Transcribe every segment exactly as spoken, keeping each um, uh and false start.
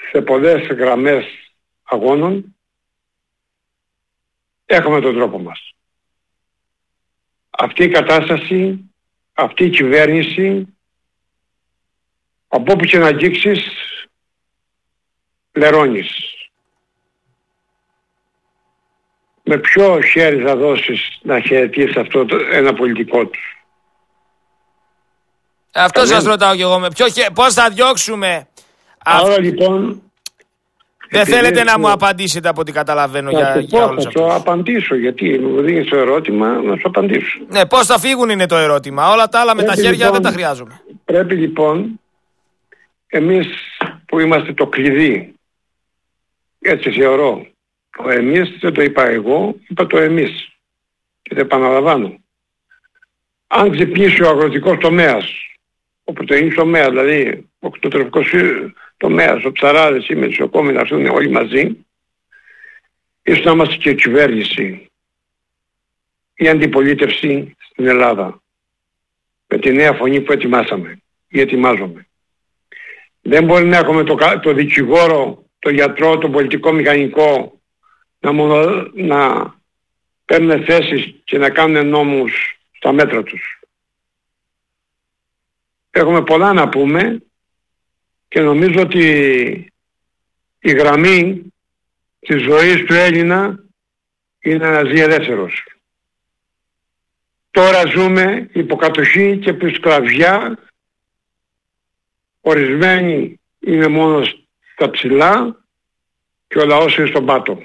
σε πολλές γραμμές αγώνων έχουμε τον τρόπο μας. Αυτή η κατάσταση, αυτή η κυβέρνηση, από όπου και να αγγίξεις, λερώνεις. Με ποιο χέρι θα δώσεις να χαιρετήσεις αυτό το, ένα πολιτικό του? Αυτό σας ρωτάω κι εγώ. Με ποιο χέρι, πώς θα διώξουμε? Άρα Α... λοιπόν... Δεν θέλετε να μου απαντήσετε από ό,τι καταλαβαίνω θα για, πω, για όλους θα σου απαντήσω, γιατί μου δίνεις το ερώτημα να σου απαντήσω. Ναι, πώς θα φύγουν είναι το ερώτημα. Όλα τα άλλα πρέπει με τα χέρια λοιπόν, δεν τα χρειάζομαι. Πρέπει λοιπόν εμείς που είμαστε το κλειδί, έτσι θεωρώ, το εμείς δεν το είπα εγώ, είπα το εμείς και το επαναλαμβάνω. Αν ξυπνήσει ο αγροτικός τομέας, ο πρωτεϊνής τομέας, δηλαδή ο κτηνοτροφικός τομέας, ο ψαράδες, οι μεσοκόμοι να έρθουν όλοι μαζί, ίσως να είμαστε και η κυβέρνηση, η αντιπολίτευση στην Ελλάδα, με τη νέα φωνή που ετοιμάσαμε ή ετοιμάζομαι. Δεν μπορεί να έχουμε το, το δικηγόρο, το γιατρό, το πολιτικό μηχανικό να, μονο, να παίρνουν θέσεις και να κάνουν νόμους στα μέτρα τους. Έχουμε πολλά να πούμε και νομίζω ότι η γραμμή της ζωής του Έλληνα είναι να ζει ελεύθερος. Τώρα ζούμε υποκατοχή και σκλαβιά. Ορισμένοι είναι μόνο στα ψηλά και ο λαός είναι στον πάτο.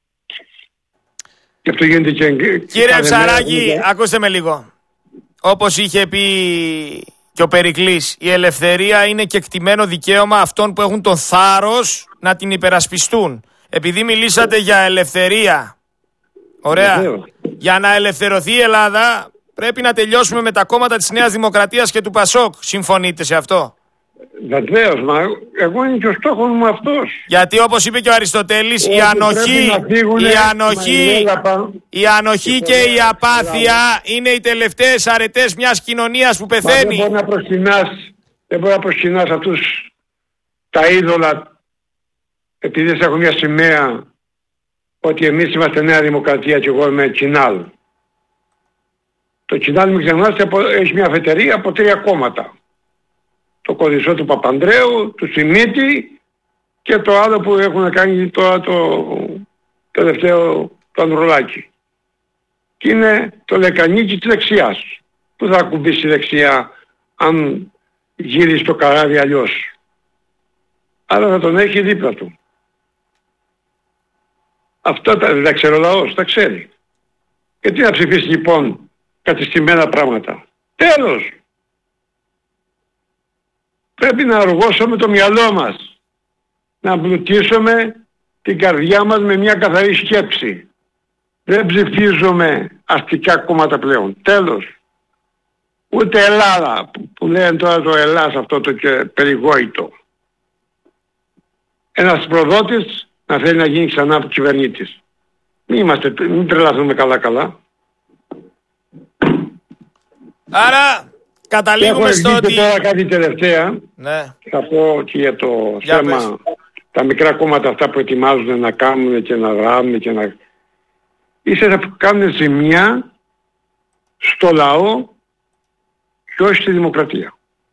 Και αυτό γίνεται και... Κύριε Ψαράκη, ακούστε με λίγο. Όπως είχε πει και ο Περικλής, η ελευθερία είναι κεκτημένο δικαίωμα αυτών που έχουν τον θάρρος να την υπερασπιστούν. Επειδή μιλήσατε για ελευθερία, ωραία, Βεβαίως. Για να ελευθερωθεί η Ελλάδα πρέπει να τελειώσουμε με τα κόμματα της Νέας Δημοκρατίας και του Πασόκ. Συμφωνείτε σε αυτό? Βεβαίως, μα εγώ είναι και ο στόχος μου αυτός. Γιατί όπως είπε και ο Αριστοτέλης, η ανοχή, η ανοχή, η ανοχή και η απάθεια είναι οι τελευταίες αρετές μιας κοινωνίας που πεθαίνει. Μα δεν μπορεί να προσκυνάς, δεν μπορεί να προσκυνάς αυτούς τα είδωλα, επειδή έχω μια σημαία ότι εμείς είμαστε Νέα Δημοκρατία και εγώ είμαι Κινάλ. Το Κινάλ, μην ξεχνάτε, έχει μια αφετηρία από τρία κόμματα. Το κωδισό του Παπανδρέου, του Σιμίτη και το άλλο που έχουν κάνει τώρα το τελευταίο το Ανδρουλάκη. Και είναι το λεκανίκι της δεξιάς. Πού θα ακουμπήσει η δεξιά αν γύρει στο καράβι αλλιώς? Άρα θα τον έχει δίπλα του. Αυτό τα, τα ξέρει ο λαός, τα ξέρει. Και τι να ψηφίσει λοιπόν κατεστημένα πράγματα? Τέλος! Πρέπει να οργώσουμε το μυαλό μας, να πλουτίσουμε την καρδιά μας με μια καθαρή σκέψη. Δεν ψηφίζουμε αστικά κόμματα πλέον. Τέλος. Ούτε Ελλάδα, που, που λένε τώρα το Ελλάς αυτό το και περιγόητο. Ένας προδότης να θέλει να γίνει ξανά κυβερνήτης. Μην, είμαστε, μην τρελαθούμε καλά-καλά. Άρα... Καταλήγουμε στο ότι... τώρα κάτι τελευταία, ναι. Θα πω και για το για θέμα, πες. Τα μικρά κόμματα αυτά που ετοιμάζουν να κάνουν και να δράμουν και να... Ίσως να κάνουν ζημιά στο λαό και όχι στη δημοκρατία.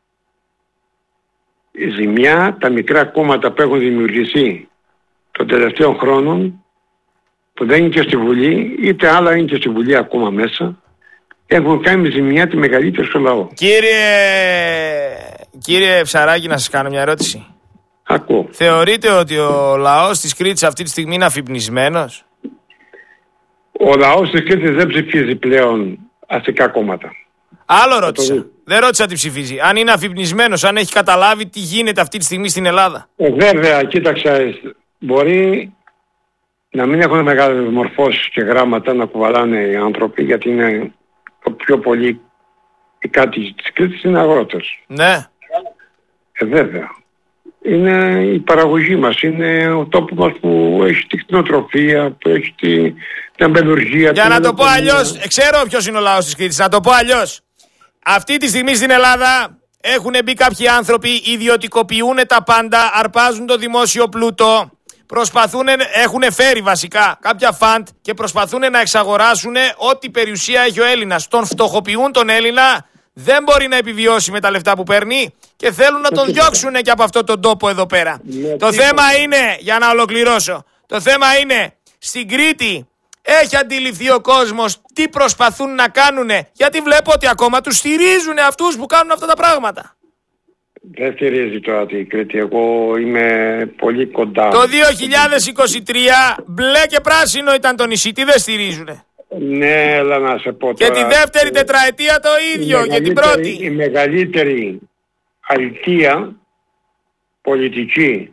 Η ζημιά, τα μικρά κόμματα που έχουν δημιουργηθεί των τελευταίων χρόνων, που δεν είναι και στη Βουλή, είτε άλλα είναι και στη Βουλή ακόμα μέσα, έχουν κάνει ζημιά τη μεγαλύτερη στο λαό. Κύριε, κύριε Ψαράκη, να σας κάνω μια ερώτηση. Ακούω. Θεωρείτε ότι ο λαός της Κρήτης αυτή τη στιγμή είναι αφυπνισμένος? Ο λαός της Κρήτης δεν ψηφίζει πλέον αστικά κόμματα. Άλλο ρώτησα. Δεν ρώτησα τι ψηφίζει. Αν είναι αφυπνισμένος, αν έχει καταλάβει τι γίνεται αυτή τη στιγμή στην Ελλάδα. Ε, βέβαια, κοίταξε, μπορεί να μην έχουν μεγάλες μορφώσεις και γράμματα να κουβαλάνε οι άνθρωποι, γιατί είναι το πιο πολύ οι κάτοικοι της Κρήτης είναι αγρότες. Ναι. Ε, βέβαια. Είναι η παραγωγή μας, είναι ο τόπος μας που έχει την κτηνοτροφία, που έχει την, την αμπελουργία. Για να το πω αλλιώς, ξέρω ποιος είναι ο λαός της Κρήτης, να το πω αλλιώς. Αυτή τη στιγμή στην Ελλάδα έχουν μπει κάποιοι άνθρωποι, ιδιωτικοποιούν τα πάντα, αρπάζουν το δημόσιο πλούτο, προσπαθούν, έχουν φέρει βασικά κάποια φαντ και προσπαθούν να εξαγοράσουν ό,τι περιουσία έχει ο Έλληνας. Τον φτωχοποιούν τον Έλληνα, δεν μπορεί να επιβιώσει με τα λεφτά που παίρνει και θέλουν να τον διώξουν και από αυτόν τον τόπο εδώ πέρα. Το θέμα είναι, για να ολοκληρώσω, το θέμα είναι στην Κρήτη έχει αντιληφθεί ο κόσμος τι προσπαθούν να κάνουν, γιατί βλέπω ότι ακόμα τους στηρίζουν αυτούς που κάνουν αυτά τα πράγματα. Δεν στηρίζει τώρα την Κρήτη, εγώ είμαι πολύ κοντά. Το δύο χιλιάδες είκοσι τρία μπλε και πράσινο ήταν το νησί, τι δεν στηρίζουνε. Ναι, έλα να σε πω και τώρα. τη δεύτερη τετραετία το ίδιο και την πρώτη. Η μεγαλύτερη αλήθεια πολιτική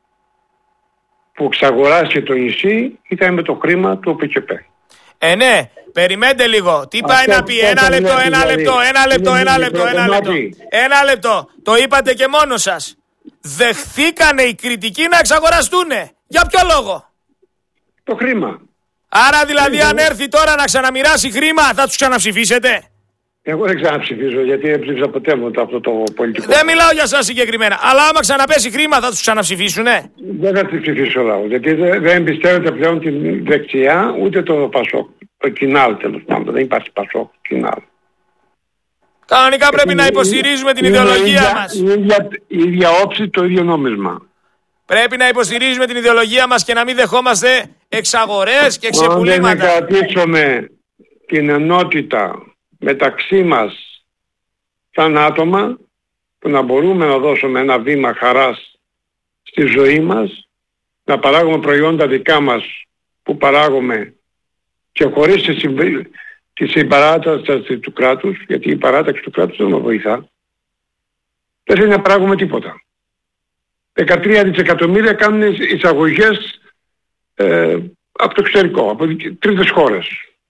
που εξαγοράσει το νησί ήταν με το χρήμα του ΟΠΕΚΕΠΕ. Ε, ναι, περιμένετε λίγο. Τι πάει να πει, ένα λεπτό, ένα λεπτό, ένα λεπτό, ένα λεπτό, ένα λεπτό. Ένα λεπτό. Το είπατε και μόνο σας. Δεχθήκανε οι κριτικοί να εξαγοραστούνε. Για ποιο λόγο? Το χρήμα. Άρα δηλαδή αν έρθει τώρα να ξαναμοιράσει χρήμα θα τους ξαναψηφίσετε? Εγώ δεν ξαναψηφίζω γιατί δεν ψήφισα ποτέ μου αυτό το πολιτικό. Δεν μιλάω για σας συγκεκριμένα. Αλλά άμα ξαναπέσει χρήμα θα τους ξαναψηφίσουνε? Δεν θα τις ψηφίσω λαό. Γιατί δεν εμπιστεύεται πλέον την δεξιά ούτε το Πασόκ. Το Κινάλ τέλος πάντων. Δεν υπάρχει Πασόκ, Κινάλ. Κανονικά πρέπει είναι, να υποστηρίζουμε την ιδεολογία ίδια, μας. Η ίδια, η ίδια όψη, το ίδιο νόμισμα. Πρέπει να υποστηρίζουμε την ιδεολογία μας και να μην δεχόμαστε εξαγορές και ξεπουλήματα. Αν δεν κρατήσουμε την ενότητα μεταξύ μας σαν άτομα που να μπορούμε να δώσουμε ένα βήμα χαράς στη ζωή μας, να παράγουμε προϊόντα δικά μας που παράγουμε και χωρίς τη, συμβ... τη συμπαράταξη του κράτους, γιατί η παράταξη του κράτους δεν μας βοηθά, δεν θέλει να παράγουμε τίποτα. δεκατρία δισεκατομμύρια κάνουν εισαγωγές ε, από το εξωτερικό, από τρίτες χώρες.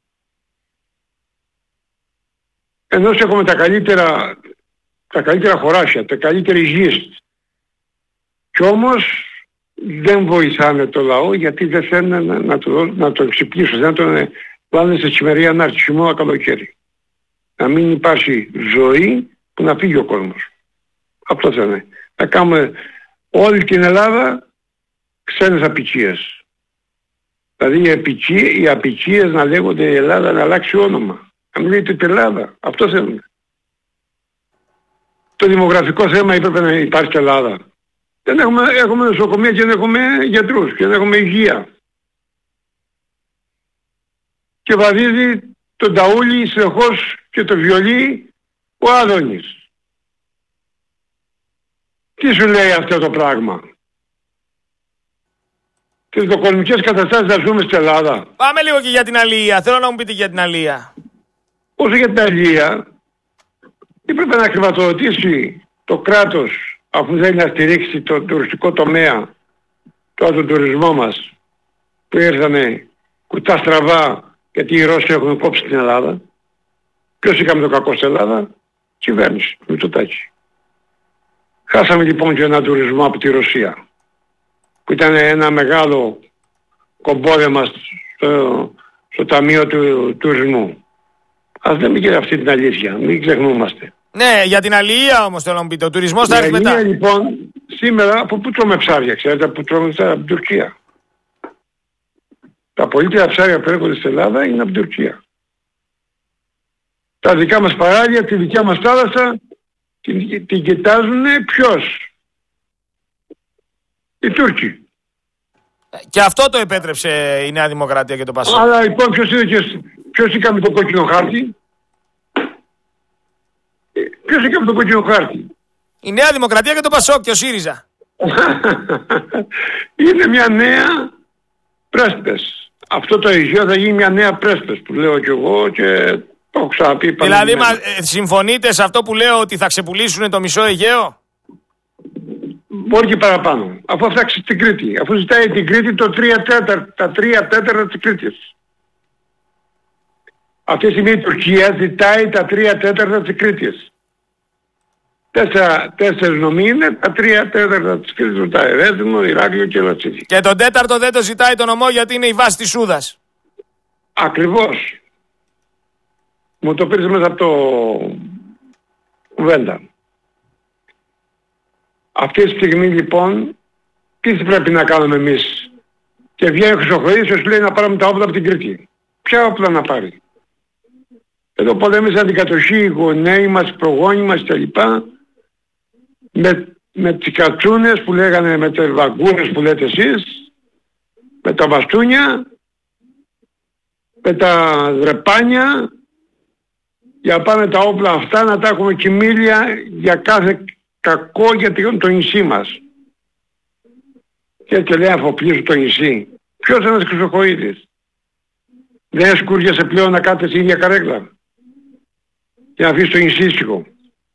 Ενώ έχουμε τα καλύτερα, τα καλύτερα χωράσια, τα καλύτερη γης. Κι όμως δεν βοηθάνε το λαό γιατί δεν θέλουν να, να, το, να το εξυπλήσουν, να τον βάλουν σε χειμερία να έρθει χειμώνα καλοκαίρι. Να μην υπάρχει ζωή που να φύγει ο κόσμος. Αυτό θέλουν. Να κάνουμε όλη την Ελλάδα ξένες απικίες. Δηλαδή οι, απικίες, οι απικίες να λέγονται η Ελλάδα να αλλάξει όνομα. Να μην λέγεται την Ελλάδα. Αυτό θέλουν. Το δημογραφικό θέμα έπρεπε να υπάρχει στην Ελλάδα. Δεν έχουμε, έχουμε νοσοκομεία και δεν έχουμε γιατρούς και δεν έχουμε υγεία. Και βαδίζει τον ταούλι συνεχώς και το βιολί ο Άδωνης. Τι σου λέει αυτό το πράγμα? Τις δοκονικές καταστάσεις θα ζούμε στην Ελλάδα. Πάμε λίγο και για την αλληλεία. Θέλω να μου πείτε για την αλληλεία. Όσο για την αλληλεία, έπρεπε να χρηματοδοτήσει το κράτος, αφού θέλει να στηρίξει το τουριστικό τομέα, το τον τουρισμό μας, που ήρθανε κουτά στραβά γιατί οι Ρώσοι έχουν κόψει την Ελλάδα. Ποιος είχαμε το κακό στην Ελλάδα? Κυβέρνηση, Μητσοτάκη. Χάσαμε λοιπόν και έναν τουρισμό από τη Ρωσία, που ήταν ένα μεγάλο κομπόδεμα στο, στο Ταμείο του Τουρισμού. Ας δεν μην αυτή την αλήθεια, μην ξεχνούμαστε. Ναι, για την αλληλεία όμως θέλω να μου πείτε, ο τουρισμός θα έρθει μετά. Η αλληλεία λοιπόν σήμερα από πού τρώμε ψάρια, ξέρετε, από πού τρώμε ψάρια? Από την Τουρκία. Τα πολύτερα ψάρια που έρχονται στην Ελλάδα είναι από την Τουρκία. Τα δικά μας παράλια, τη δικιά μας θάλασσα, την, την κοιτάζουν ποιος? Οι Τούρκοι. Και αυτό το επέτρεψε η Νέα Δημοκρατία και το Πασόκ. Αλλά λοιπόν ποιος είναι και... Ποιος είχαμε το κόκκινο χάρτη? Ποιος είχαμε το κόκκινο χάρτη? Η Νέα Δημοκρατία και το Πασόκ και ο ΣΥΡΙΖΑ. Είναι μια νέα πρέσπες. Αυτό το Αιγαίο θα γίνει μια νέα πρέσπες που λέω κι εγώ και το έχω ξαναπεί. Δηλαδή μα, ε, συμφωνείτε σε αυτό που λέω ότι θα ξεπουλήσουν το μισό Αιγαίο? Μπορεί και παραπάνω. Αφού φτιάξει την Κρήτη. Αφού ζητάει την Κρήτη το τρία τέταρτα, τα τρία τέταρτα της Κρήτης. Αυτή τη στιγμή η Τουρκία ζητάει τα τρία τέταρτα της Κρήτης. Τέσσερα, τέσσερις νομοί είναι, τα τρία τέταρτα της Κρήτης ζητάει. Ρέθυμνο, Ηράκλειο και Λατσίδη. Και τον τέταρτο δεν το ζητάει το νομό γιατί είναι η βάση της Σούδας. Ακριβώς. Μου το πήρες μέσα από το κουβέντα. Αυτή τη στιγμή λοιπόν τι πρέπει να κάνουμε εμείς? Και βγαίνει ο Χρυσοχοίδης και λέει να πάρουμε τα όπλα από την Κρήτη. Ποια όπλα να πάρει? Εδώ πολέμησαν την κατοχή οι γονέοι μας, οι προγόνοι μας κλπ. Με, με τις κατσούνες που λέγανε, με τις βαγκούρες που λέτε εσείς, με τα μπαστούνια, με τα δρεπάνια, για πάνε τα όπλα αυτά να τα έχουμε κοιμήλια για κάθε κακό για το νησί μας. Και έτσι λέει αφοπλίσου το νησί. Ποιος είναι ένας Χρυσοχοίδης? Δεν σκούριασε πλέον να κάθεται στην ίδια καρέκλα και να αφήσει το νησί ήσυχο?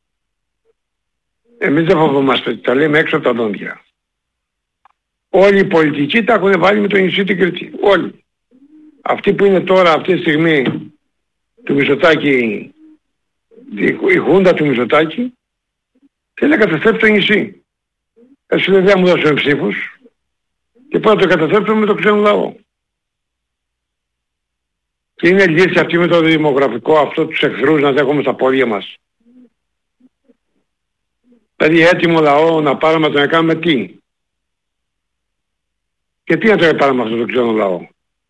Εμείς δεν φοβόμαστε, τα λέμε έξω από τα δόντια. Όλοι οι πολιτικοί τα έχουν βάλει με το νησί την Κρήτη. Όλοι. Αυτοί που είναι τώρα αυτή τη στιγμή του Μητσοτάκη, η χούντα του Μητσοτάκη, θέλει να καταστρέψει το νησί. Έτσι λέει δεν μου δώσουν ψήφους και πώς να το καταστρέψουμε με το ξένο λαό. Και είναι λύση αυτή με το δημογραφικό, αυτό τους εχθρούς να δέχομαι στα πόδια μας. Δηλαδή έτοιμο λαό να πάρουμε να τον κάνουμε τι? Και τι να το πάρουμε αυτό το ξένο λαό?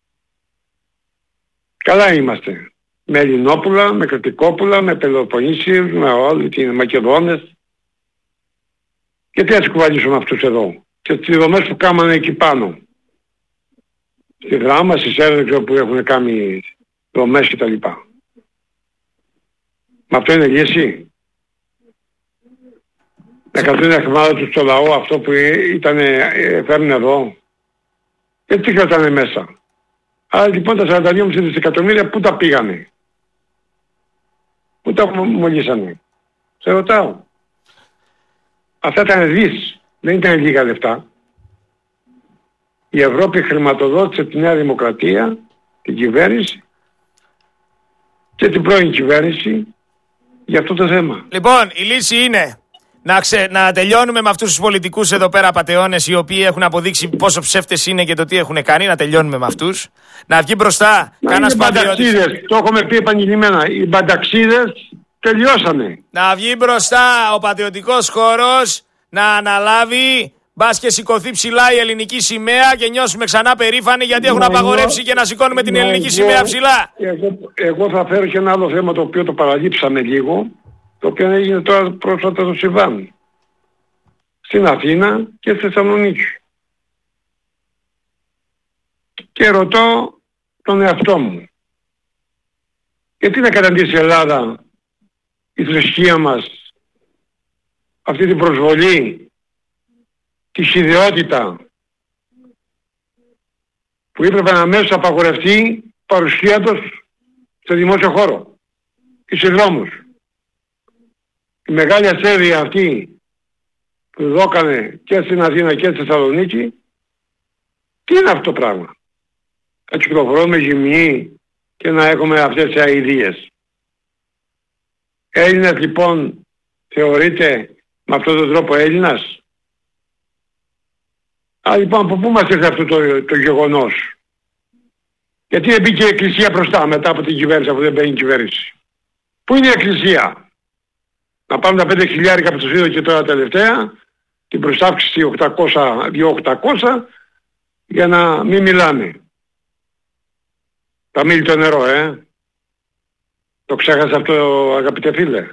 Καλά είμαστε. Με Ελληνόπουλα, με Κρητικόπουλα, με Πελοποννήσιους, με όλοι τις Μακεδόνες. Και τι να τους κουβαλήσουμε αυτούς εδώ? Και τις δομές που κάμανε εκεί πάνω. Στη Δράμα, στις Έρδεξο που έχουν κάνει δομές και τα λοιπά. Μα αυτό είναι λύση? Να καθούν να χρημάτω τους στο λαό αυτό που ήταν, φέρνουν εδώ. Και τι κρατάνε μέσα? Άρα λοιπόν τα σαράντα δύο κόμμα πέντε δισεκατομμύρια πού τα πήγανε? Πού τα μολύσανε? Σε ρωτάω. Αυτά ήταν δις, δεν ήταν λίγα λεφτά. Η Ευρώπη χρηματοδότησε τη Νέα Δημοκρατία, την κυβέρνηση και την πρώην κυβέρνηση για αυτό το θέμα. Λοιπόν, η λύση είναι να, ξε... να τελειώνουμε με αυτούς τους πολιτικούς εδώ πέρα απατεώνες, οι οποίοι έχουν αποδείξει πόσο ψεύτες είναι και το τι έχουν κάνει. Να τελειώνουμε με αυτούς. Να βγει μπροστά κανένας πατριώτης. Το έχουμε πει επανειλημμένα. Οι μπανταξίδες τελειώσανε. Να βγει μπροστά ο πατριωτικός χώρος, να αναλάβει, μπας και σηκωθεί ψηλά η ελληνική σημαία και νιώσουμε ξανά περήφανοι γιατί έχουν απαγορεύσει και να σηκώνουμε την ελληνική σημαία ψηλά. Εγώ, εγώ θα φέρω και ένα άλλο θέμα το οποίο το παραλείψαμε λίγο, το οποίο έγινε τώρα πρόσφατα στο Σιβάν. Στην Αθήνα και στη Θεσσαλονίκη. Και ρωτώ τον εαυτό μου. Γιατί να καταντήσει η Ελλάδα, η θρησκεία μας, αυτή την προσβολή, τη χυδαιότητα που έπρεπε να αμέσως απαγορευτεί παρουσία τους σε δημόσιο χώρο ή σε δρόμους. Η μεγάλη ασέβεια αυτή που δόκανε και στην Αθήνα και στη Θεσσαλονίκη, τι είναι αυτό το πράγμα? Να κυκλοφορούμε γυμνοί και να έχουμε αυτές τις αηδίες. Έλληνας λοιπόν θεωρείται με αυτόν τον τρόπο Έλληνας? Α, λοιπόν, από πού μας ήρθε αυτό το, το γεγονός? Γιατί δεν μπήκε η Εκκλησία μπροστά μετά από την κυβέρνηση, αφού δεν μπαίνει η κυβέρνηση? Πού είναι η Εκκλησία? Να πάρουν τα πέντε χιλιάρικα που τους είδω και τώρα τελευταία, την προστάυξηση οκτακόσια, δύο χιλιάδες οκτακόσια, για να μην μιλάνε. Τα μίλει το νερό, ε. Το ξέχασα αυτό, αγαπητέ φίλε?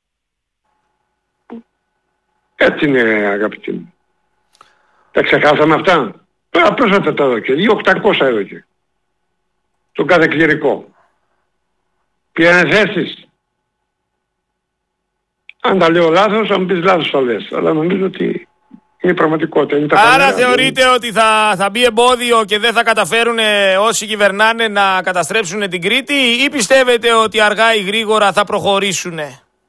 Έτσι είναι, αγαπητοί μου. Τα ξεχάσαμε αυτά? Τώρα πρόσφατα τα έδωκε. δύο χιλιάδες οκτακόσια έδωκε. Τον κάθε κληρικό. Πήγανε θέσεις. Αν τα λέω λάθος, αν πεις λάθος θα λες. Αλλά νομίζω ότι είναι πραγματικότητα. Είναι τα Άρα πανέρα, θεωρείτε είναι... ότι θα, θα μπει εμπόδιο και δεν θα καταφέρουν όσοι κυβερνάνε να καταστρέψουν την Κρήτη, ή πιστεύετε ότι αργά ή γρήγορα θα προχωρήσουν?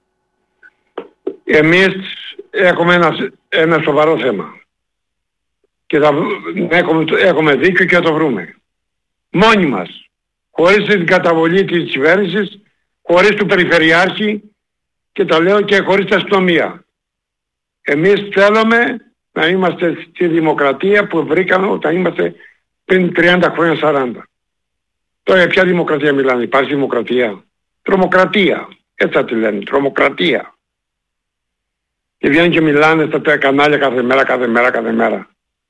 Εμείς έχουμε ένα, ένα σοβαρό θέμα. Και θα έχουμε, έχουμε δίκιο και θα το βρούμε. Μόνοι μας. Χωρίς την καταβολή της κυβέρνησης, χωρίς του Περιφερειάρχη, και τα λέω και χωρίς την αστυνομία. Εμείς θέλουμε να είμαστε στη δημοκρατία που βρήκαμε όταν είμαστε πριν τριάντα χρόνια, σαράντα. Τώρα ποια δημοκρατία μιλάνε? Υπάρχει δημοκρατία? Τρομοκρατία. Έτσι θα τη λένε. Τρομοκρατία. Και βγαίνουν και μιλάνε στα κανάλια κάθε μέρα, κάθε μέρα, κάθε μέρα.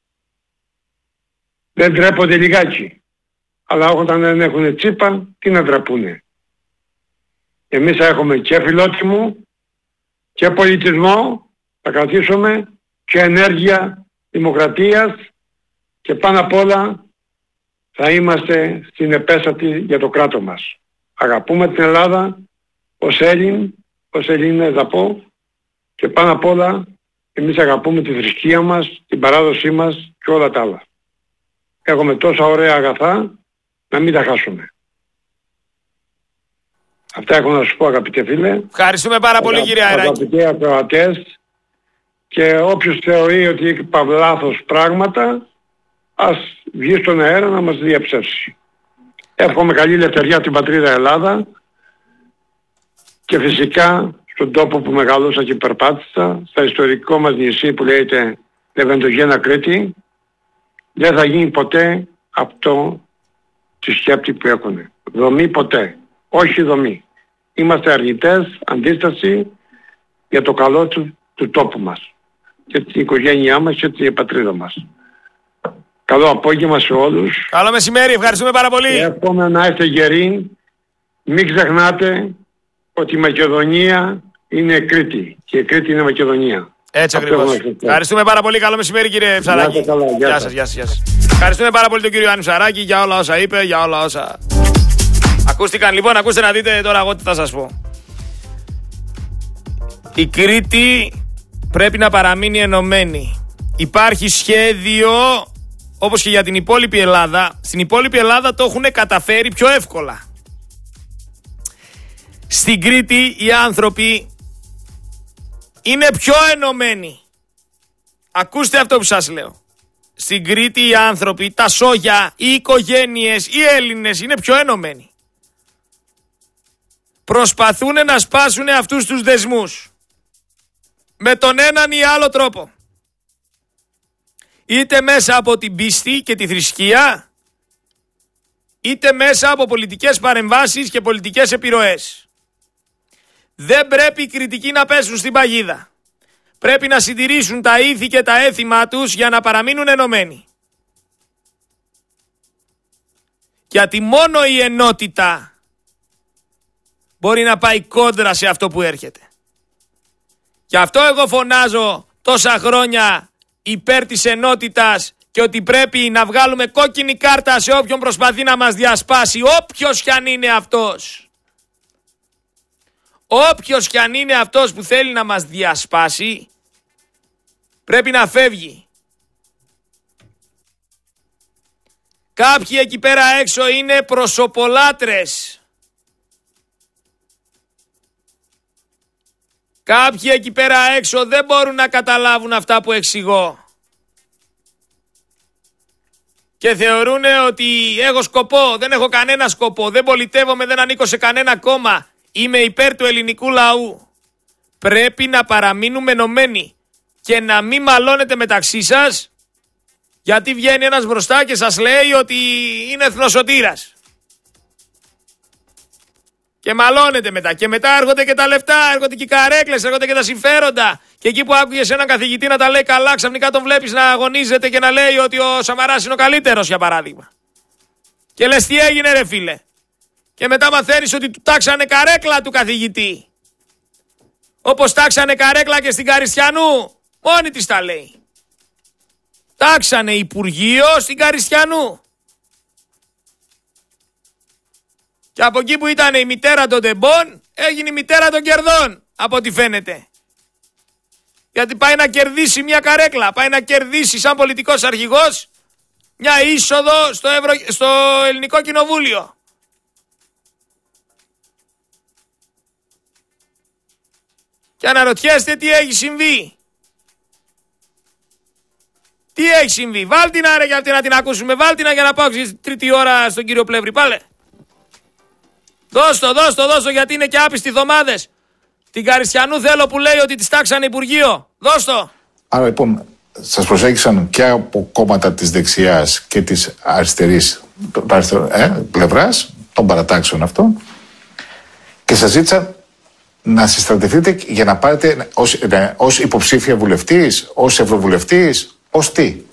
Δεν ντρέπονται λιγάκι. Αλλά όταν δεν έχουν τσίπα, τι να ντραπούνε. Εμείς θα έχουμε και φιλότιμο και πολιτισμό, θα κρατήσουμε και ενέργεια δημοκρατίας και πάνω απ' όλα θα είμαστε στην επέστατη για το κράτος μας. Αγαπούμε την Ελλάδα ως Έλλην, ως Έλληνες θα πω, και πάνω απ' όλα εμείς αγαπούμε τη θρησκεία μας, την παράδοσή μας και όλα τα άλλα. Έχουμε τόσα ωραία αγαθά να μην τα χάσουμε. Αυτά έχω να σου πω, αγαπητέ φίλε. Ευχαριστούμε πάρα πολύ, κύριε Αεράκη. Αγαπητοί ακροατές, και όποιος θεωρεί ότι έχει λάθος πράγματα, ας βγει στον αέρα να μας διαψεύσει. Εύχομαι καλή ελευθερία στην πατρίδα Ελλάδα και φυσικά στον τόπο που μεγαλώσα και περπάτησα, στα ιστορικό μας νησί που λέγεται Λεβεντογένα Κρήτη, δεν θα γίνει ποτέ αυτό τη σκέπτη που έχουν. Δομή ποτέ. Όχι δομή. Είμαστε αρνητές, αντίσταση για το καλό του, του τόπου μας και την οικογένειά μας και την πατρίδα μας. Καλό απόγευμα σε όλους. Καλό μεσημέρι, ευχαριστούμε πάρα πολύ. Εύχομαι να είστε γεροί. Μην ξεχνάτε ότι η Μακεδονία είναι Κρήτη και η Κρήτη είναι Μακεδονία. Έτσι ακριβώς. Ευχαριστούμε πάρα πολύ. Καλό μεσημέρι, κύριε Ψαράκη. Καλά, γεια, γεια σας, γεια σας, γεια σας. Ευχαριστούμε πάρα πολύ τον κύριο Ιωάννη Ψαράκη για όλα όσα είπε, για όλα όσα ακούστηκαν. Λοιπόν, ακούστε να δείτε τώρα εγώ τι θα σας πω. Η Κρήτη πρέπει να παραμείνει ενωμένη. Υπάρχει σχέδιο, όπως και για την υπόλοιπη Ελλάδα. Στην υπόλοιπη Ελλάδα το έχουν καταφέρει πιο εύκολα. Στην Κρήτη οι άνθρωποι είναι πιο ενωμένοι. Ακούστε αυτό που σας λέω. Στην Κρήτη οι άνθρωποι, τα σόγια, οι οικογένειες, οι Έλληνες είναι πιο ενωμένοι. Προσπαθούν να σπάσουν αυτούς τους δεσμούς με τον έναν ή άλλο τρόπο. Είτε μέσα από την πίστη και τη θρησκεία, είτε μέσα από πολιτικές παρεμβάσεις και πολιτικές επιρροές. Δεν πρέπει οι κριτικοί να πέσουν στην παγίδα. Πρέπει να συντηρήσουν τα ήθη και τα έθιμα τους για να παραμείνουν ενωμένοι. Γιατί μόνο η ενότητα μπορεί να πάει κόντρα σε αυτό που έρχεται. Και αυτό εγώ φωνάζω τόσα χρόνια υπέρ της ενότητας και ότι πρέπει να βγάλουμε κόκκινη κάρτα σε όποιον προσπαθεί να μας διασπάσει, όποιος κι αν είναι αυτός. Όποιος κι αν είναι αυτός που θέλει να μας διασπάσει, πρέπει να φεύγει. Κάποιοι εκεί πέρα έξω είναι προσωπολάτρες. Κάποιοι εκεί πέρα έξω δεν μπορούν να καταλάβουν αυτά που εξηγώ. Και θεωρούν ότι έχω σκοπό, δεν έχω κανένα σκοπό, δεν πολιτεύομαι, δεν ανήκω σε κανένα κόμμα. Είμαι υπέρ του ελληνικού λαού. Πρέπει να παραμείνουμε ενωμένοι και να μην μαλώνετε μεταξύ σας, γιατί βγαίνει ένας μπροστά και σας λέει ότι είναι εθνοσωτήρας. Και μαλώνετε μετά. Και μετά έρχονται και τα λεφτά, έρχονται και οι καρέκλες, έρχονται και τα συμφέροντα. Και εκεί που άκουγες έναν καθηγητή να τα λέει καλά, ξαφνικά τον βλέπεις να αγωνίζεται και να λέει ότι ο Σαμαράς είναι ο καλύτερος, για παράδειγμα. Και λες τι έγινε ρε φίλε. Και μετά μαθαίνεις ότι του τάξανε καρέκλα του καθηγητή. Όπως τάξανε καρέκλα και στην Καριστιανού. Μόνη της τα λέει. Τάξανε Υπουργείο στην Καριστιανού. Και από εκεί που ήταν η μητέρα των τεμπών, έγινε η μητέρα των κερδών, από ό,τι φαίνεται. Γιατί πάει να κερδίσει μια καρέκλα, πάει να κερδίσει σαν πολιτικός αρχηγός μια είσοδο στο, Ευρω... στο Ελληνικό Κοινοβούλιο. Και αναρωτιέστε τι έχει συμβεί. Τι έχει συμβεί. Βάλ' την άρα για αυτή να την ακούσουμε. Βάλ' την για να πάω τρίτη ώρα στον κύριο Πλεύρη. Πάλε. Δώσ' το, δώσ' το, δώσ' το γιατί είναι και άπιστοι θωμάδες. Την Καριστιανού θέλω που λέει ότι της τάξανε Υπουργείο. Δώσ' το. Άρα λοιπόν σας προσέγγισαν και από κόμματα της δεξιάς και της αριστερής ε, πλευράς των παρατάξεων αυτών και σας ζήτησαν να συστρατευτείτε για να πάρετε ως, ναι, ως υποψήφια βουλευτής, ως ευρωβουλευτής, ως τι?